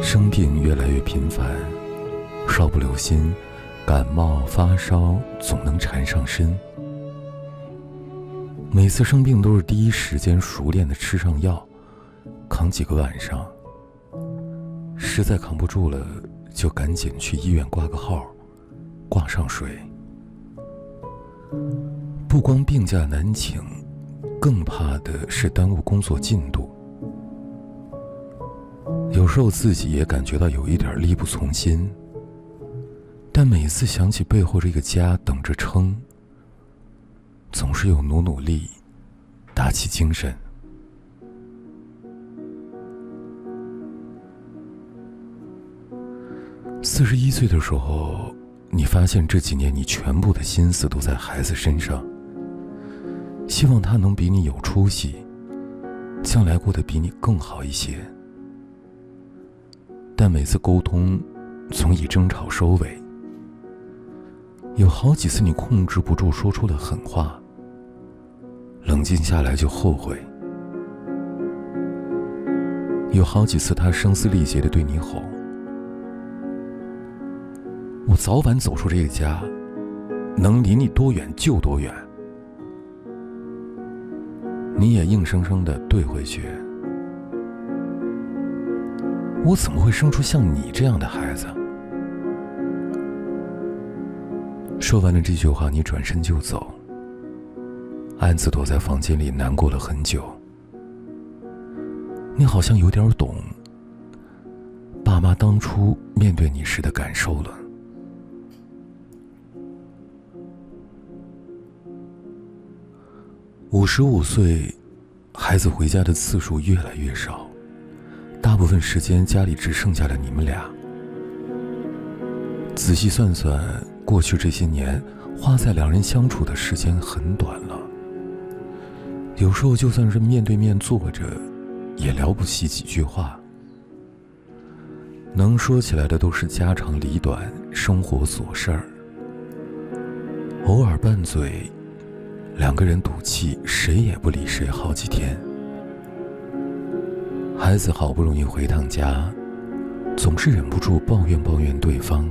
生病越来越频繁，稍不留心，感冒发烧总能缠上身。每次生病都是第一时间熟练地吃上药，扛几个晚上，实在扛不住了，就赶紧去医院挂个号，挂上水。不光病假难请，更怕的是耽误工作进度。有时候自己也感觉到有一点力不从心，但每次想起背后这个家等着撑，总是有努力，打起精神。41岁的时候，你发现这几年你全部的心思都在孩子身上，希望他能比你有出息，将来过得比你更好一些。但每次沟通总以争吵收尾，有好几次你控制不住说出了狠话，冷静下来就后悔。有好几次他声嘶力竭地对你吼，我早晚走出这个家，能离你多远就多远。你也硬生生地对回去，我怎么会生出像你这样的孩子？说完了这句话，你转身就走，暗自躲在房间里难过了很久。你好像有点懂爸妈当初面对你时的感受了。55岁，孩子回家的次数越来越少，大部分时间家里只剩下了你们俩。仔细算算，过去这些年花在两人相处的时间很短了，有时候就算是面对面坐着，也聊不起几句话，能说起来的都是家长里短、生活琐事儿。偶尔拌嘴，两个人赌气，谁也不理谁好几天。孩子好不容易回趟家，总是忍不住抱怨对方。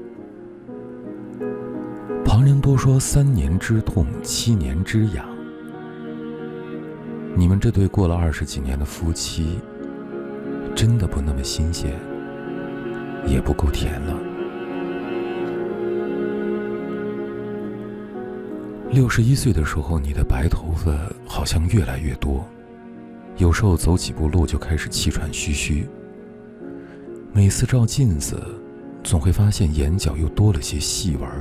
旁人多说3年之痛7年之痒，你们这对过了20几年的夫妻，真的不那么新鲜，也不够甜了。61岁的时候，你的白头发好像越来越多，有时候走几步路就开始气喘吁吁。每次照镜子，总会发现眼角又多了些细纹。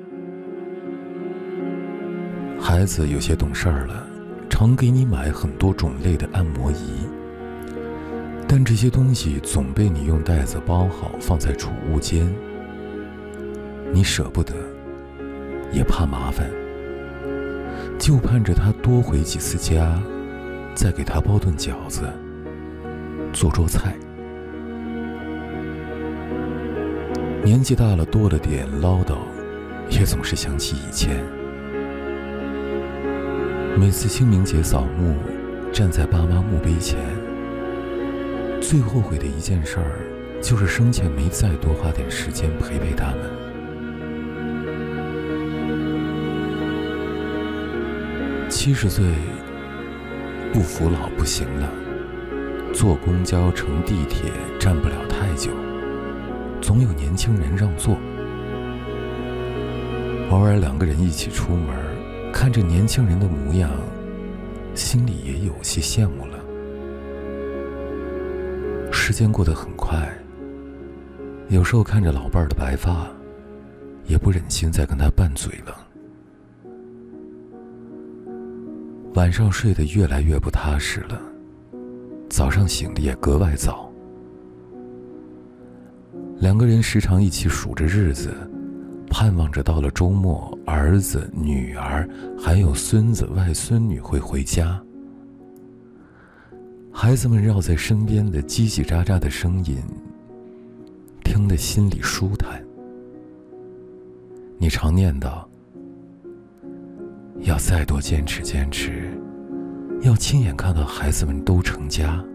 孩子有些懂事儿了，常给你买很多种类的按摩仪，但这些东西总被你用袋子包好放在储物间。你舍不得，也怕麻烦，就盼着他多回几次家，再给他包顿饺子，做桌菜。年纪大了，多了点唠叨，也总是想起以前。每次清明节扫墓，站在爸妈墓碑前，最后悔的一件事儿，就是生前没再多花点时间陪他们。70岁，不服老不行了，坐公交乘地铁站不了太久，总有年轻人让座。偶尔两个人一起出门，看着年轻人的模样，心里也有些羡慕了。时间过得很快，有时候看着老伴儿的白发，也不忍心再跟他拌嘴了。晚上睡得越来越不踏实了，早上醒得也格外早。两个人时常一起数着日子，盼望着到了周末，儿子、女儿还有孙子、外孙女会回家。孩子们绕在身边的叽叽喳喳的声音，听得心里舒坦。你常念叨，要再多坚持坚持，要亲眼看到孩子们都成家。